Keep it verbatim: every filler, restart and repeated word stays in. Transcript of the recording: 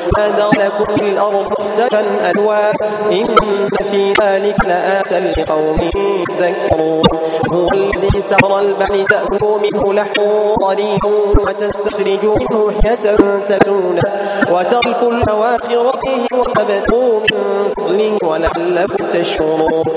وجعل لكم في الأرض مختلفا ألوان إن في ذلك لآية لقوم يذكرون هو الذي سخر البحر تأكلوا منه لحم طريق وتستخرجوا منه حية تسون وترى الفلك مواخر فيه وتبتغوا من فضله ولعلكم تشكرون